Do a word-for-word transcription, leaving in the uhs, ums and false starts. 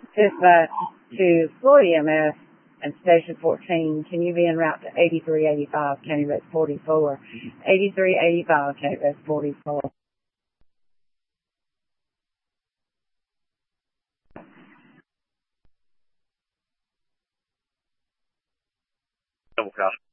dispatch to Floyd E M S and Station fourteen, can you be en route to eighty-three eighty-five, County Road forty-four? eighty-three eighty-five, County Road forty-four. Double cross